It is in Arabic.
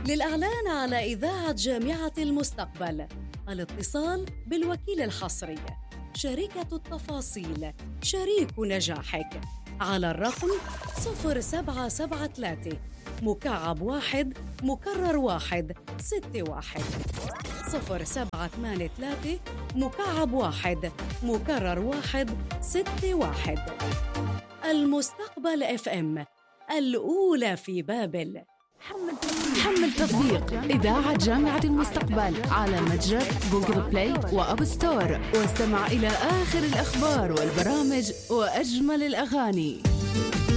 للإعلان على إذاعة جامعة المستقبل، الاتصال بالوكيل الحصري، شركة التفاصيل، شريك نجاحك، على الرقم 0773 مكعب 1 مكرر 1 61 0783 مكعب 1 مكرر 1 61. المستقبل FM، الأولى في بابل. حمل تطبيق إذاعة جامعة المستقبل على متجر جوجل بلاي وأب ستور، واستمع إلى آخر الأخبار والبرامج وأجمل الأغاني.